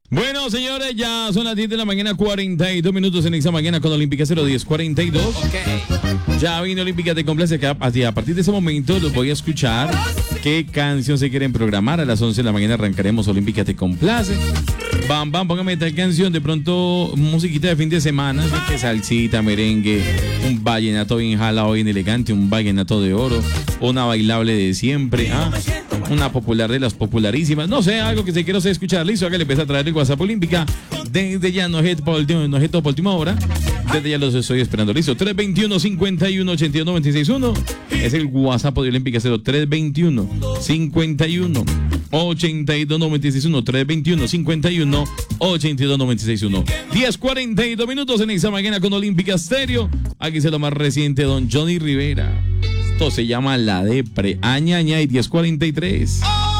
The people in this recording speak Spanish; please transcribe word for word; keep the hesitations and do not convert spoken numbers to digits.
Bueno, señores, ya son las diez de la mañana, cuarenta y dos minutos en esta mañana con Olímpica cero diez cuarenta y dos. Okay. Ya vino Olímpica, te complace que a partir de ese momento los voy a escuchar qué canción se quieren programar. A las once de la mañana arrancaremos Olímpica te complace. Bam, bam, póngame tal canción, de pronto musiquita de fin de semana, que salsita, merengue, un vallenato bien jalado, bien elegante, un vallenato de oro, una bailable de siempre, ¿ah? Una popular de las popularísimas, no sé, algo que se quiera escuchar. Listo, que le empieza a traer el WhatsApp Olímpica. Desde ya no es por última hora. Desde ya los estoy esperando. Listo, tres veintiuno, cincuenta y uno, ochenta y dos, noventa y seis uno. Es el WhatsApp de Olímpica cero, tres veintiuno, cincuenta y uno, ochenta y dos, noventa y seis uno. tres veintiuno, cincuenta y uno, ochenta y dos, noventa y seis uno. diez cuarenta y dos minutos en esta mañana con Olímpica Stereo. Aquí se lo más reciente, don Johnny Rivera. Esto se llama La Depre. Añaña y diez cuarenta y tres.